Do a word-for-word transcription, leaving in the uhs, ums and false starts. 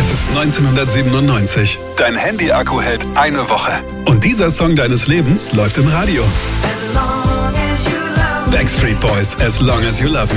Es ist neunzehnhundertsiebenundneunzig. Dein Handy-Akku hält eine Woche. Und dieser Song deines Lebens läuft im Radio. Backstreet Boys, As Long As You Love Me.